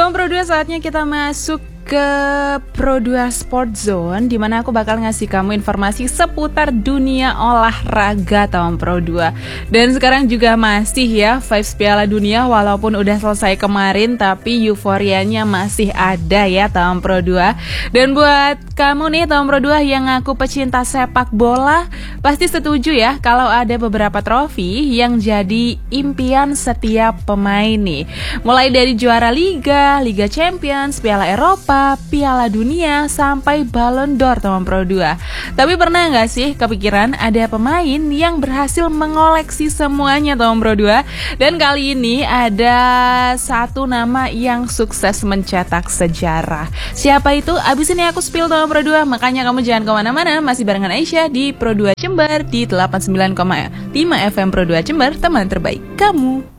Tom Pro 2, saatnya kita masuk ke Pro 2 Sport Zone, dimana aku bakal ngasih kamu informasi seputar dunia olahraga Tom Pro 2. Dan sekarang juga masih ya vibes Piala Dunia, walaupun udah selesai kemarin, tapi euforianya masih ada ya Tom Pro 2. Dan buat kamu nih Tom Pro 2 yang ngaku pecinta sepak bola, pasti setuju ya kalau ada beberapa trofi yang jadi impian setiap pemain nih. Mulai dari juara Liga, Liga Champions, Piala Eropa, Piala Dunia, sampai Ballon d'Or Tom Pro 2. Tapi pernah gak sih kepikiran ada pemain yang berhasil mengoleksi semuanya Tom Pro 2? Dan kali ini ada satu nama yang sukses mencetak sejarah. Siapa itu? Abis ini aku spill Tom Pro 2, makanya kamu jangan kemana-mana, masih barengan Aisyah di Pro 2 Jember di 89,5 FM Pro 2 Jember, teman terbaik kamu.